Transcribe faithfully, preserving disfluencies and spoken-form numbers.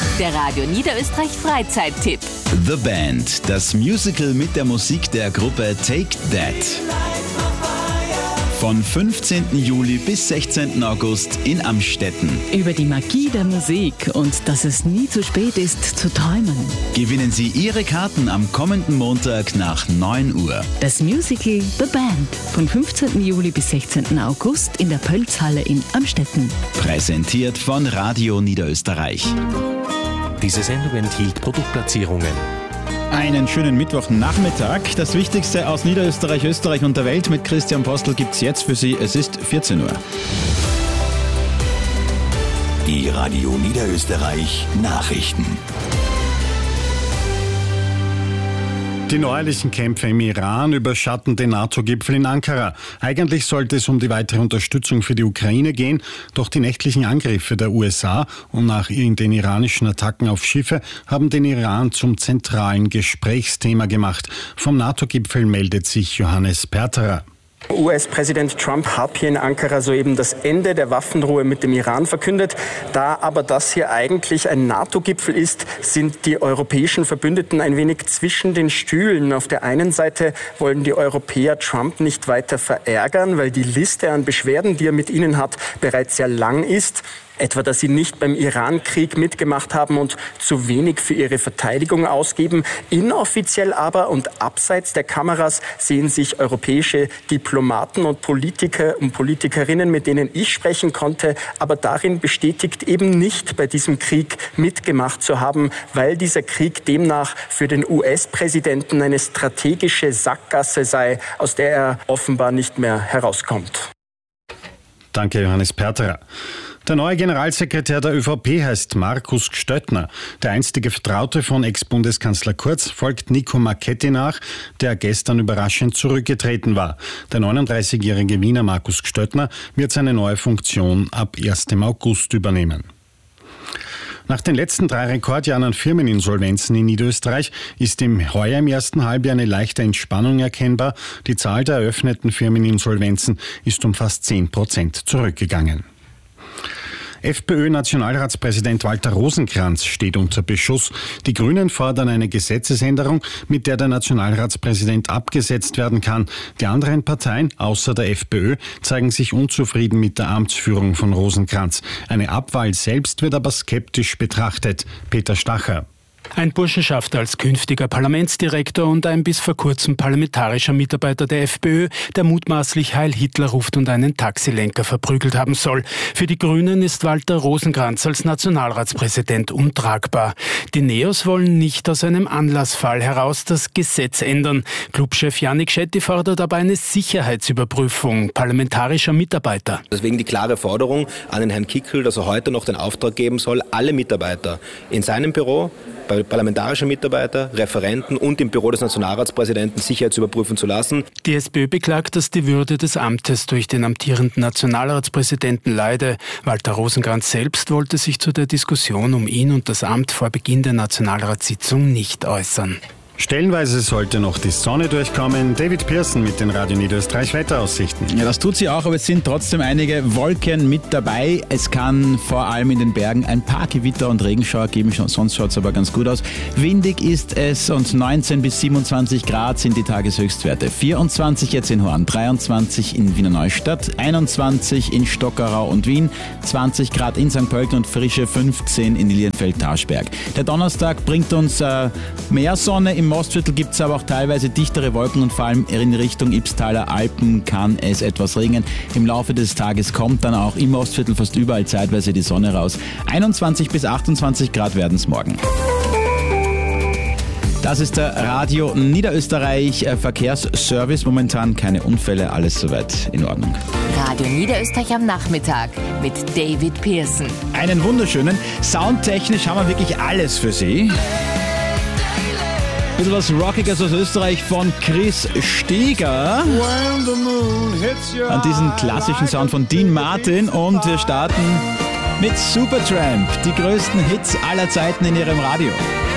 Der Radio Niederösterreich Freizeittipp. The Band, das Musical mit der Musik der Gruppe Take That. Von fünfzehnten Juli bis sechzehnten August in Amstetten. Über die Magie der Musik und dass es nie zu spät ist, zu träumen. Gewinnen Sie Ihre Karten am kommenden Montag nach neun Uhr. Das Musical The Band von fünfzehnten Juli bis sechzehnten August in der Pölzhalle in Amstetten. Präsentiert von Radio Niederösterreich. Diese Sendung enthielt Produktplatzierungen. Einen schönen Mittwochnachmittag. Das Wichtigste aus Niederösterreich, Österreich und der Welt mit Christian Postel gibt's jetzt für Sie. Es ist vierzehn Uhr. Die Radio Niederösterreich Nachrichten. Die neuerlichen Kämpfe im Iran überschatten den NATO-Gipfel in Ankara. Eigentlich sollte es um die weitere Unterstützung für die Ukraine gehen, doch die nächtlichen Angriffe der U S A und nach den iranischen Attacken auf Schiffe haben den Iran zum zentralen Gesprächsthema gemacht. Vom NATO-Gipfel meldet sich Johannes Perterer. U S-Präsident Trump hat hier in Ankara soeben das Ende der Waffenruhe mit dem Iran verkündet. Da aber das hier eigentlich ein NATO-Gipfel ist, sind die europäischen Verbündeten ein wenig zwischen den Stühlen. Auf der einen Seite wollen die Europäer Trump nicht weiter verärgern, weil die Liste an Beschwerden, die er mit ihnen hat, bereits sehr lang ist. Etwa, dass sie nicht beim Iran-Krieg mitgemacht haben und zu wenig für ihre Verteidigung ausgeben. Inoffiziell aber und abseits der Kameras sehen sich europäische Diplomaten und Politiker und Politikerinnen, mit denen ich sprechen konnte, aber darin bestätigt, eben nicht bei diesem Krieg mitgemacht zu haben, weil dieser Krieg demnach für den U S-Präsidenten eine strategische Sackgasse sei, aus der er offenbar nicht mehr herauskommt. Danke, Johannes Perterer. Der neue Generalsekretär der ÖVP heißt Markus Gstöttner. Der einstige Vertraute von Ex-Bundeskanzler Kurz folgt Nico Marchetti nach, der gestern überraschend zurückgetreten war. Der neununddreißigjährige Wiener Markus Gstöttner wird seine neue Funktion ab ersten August übernehmen. Nach den letzten drei Rekordjahren an Firmeninsolvenzen in Niederösterreich ist im heuer im ersten Halbjahr eine leichte Entspannung erkennbar. Die Zahl der eröffneten Firmeninsolvenzen ist um fast zehn Prozent zurückgegangen. FPÖ-Nationalratspräsident Walter Rosenkranz steht unter Beschuss. Die Grünen fordern eine Gesetzesänderung, mit der der Nationalratspräsident abgesetzt werden kann. Die anderen Parteien, außer der FPÖ, zeigen sich unzufrieden mit der Amtsführung von Rosenkranz. Eine Abwahl selbst wird aber skeptisch betrachtet. Peter Stacher. Ein Burschenschaft als künftiger Parlamentsdirektor und ein bis vor kurzem parlamentarischer Mitarbeiter der FPÖ, der mutmaßlich Heil Hitler ruft und einen Taxilenker verprügelt haben soll. Für die Grünen ist Walter Rosenkranz als Nationalratspräsident untragbar. Die Neos wollen nicht aus einem Anlassfall heraus das Gesetz ändern. Clubchef Janik Schetty fordert aber eine Sicherheitsüberprüfung parlamentarischer Mitarbeiter. Deswegen die klare Forderung an den Herrn Kickl, dass er heute noch den Auftrag geben soll, alle Mitarbeiter in seinem Büro, parlamentarische Mitarbeiter, Referenten und im Büro des Nationalratspräsidenten sicherheitsüberprüfen zu lassen. Die SPÖ beklagt, dass die Würde des Amtes durch den amtierenden Nationalratspräsidenten leide. Walter Rosenkranz selbst wollte sich zu der Diskussion um ihn und das Amt vor Beginn der Nationalratssitzung nicht äußern. Stellenweise sollte noch die Sonne durchkommen. David Pearson mit den Radio Niederösterreich Wetteraussichten. Ja, das tut sie auch, aber es sind trotzdem einige Wolken mit dabei. Es kann vor allem in den Bergen ein paar Gewitter und Regenschauer geben, sonst schaut es aber ganz gut aus. Windig ist es und neunzehn bis siebenundzwanzig Grad sind die Tageshöchstwerte. vierundzwanzig jetzt in Horn, dreiundzwanzig in Wiener Neustadt, einundzwanzig in Stockerau und Wien, zwanzig Grad in Sankt Pölten und frische fünfzehn in Lilienfeld-Tauschberg. Der Donnerstag bringt uns äh, mehr Sonne. Im Mostviertel gibt es aber auch teilweise dichtere Wolken und vor allem in Richtung Ybbstaler Alpen kann es etwas regnen. Im Laufe des Tages kommt dann auch im Mostviertel fast überall zeitweise die Sonne raus. einundzwanzig bis achtundzwanzig Grad werden es morgen. Das ist der Radio Niederösterreich Verkehrsservice. Momentan keine Unfälle, alles soweit in Ordnung. Radio Niederösterreich am Nachmittag mit David Pearson. Einen wunderschönen. Soundtechnisch haben wir wirklich alles für Sie. Ein bisschen was Rockiges aus Österreich von Chris Steger. An diesen klassischen Sound von Dean Martin. Und wir starten mit Supertramp. Die größten Hits aller Zeiten in Ihrem Radio.